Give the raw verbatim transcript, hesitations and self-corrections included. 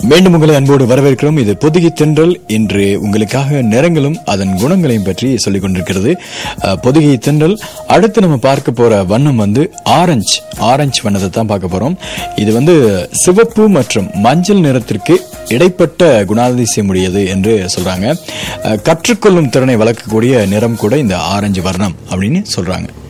மீண்டும் உங்களை அன்போடு வரவேற்கிறோம். இது பொதிகை தென்றல். இன்று உங்களுக்காக நிறங்களும் அதன் குணங்களையும் பற்றி சொல்லிக் கொண்டிருக்கிறது பொதிகை தென்றல். அடுத்து நம்ம பார்க்க போற வண்ணம் வந்து ஆரஞ்சு ஆரஞ்சு வண்ணத்தை தான் பார்க்க போறோம். இது வந்து சிவப்பு மற்றும் மஞ்சள் நிறத்திற்கு இடைப்பட்ட குணாதிசயம் உடையது என்று சொல்றாங்க. கற்றுக்கொள்ளும் திறனை வளர்க்கக்கூடிய நிறம் கூட இந்த ஆரஞ்சு வர்ணம் அப்படின்னு சொல்றாங்க.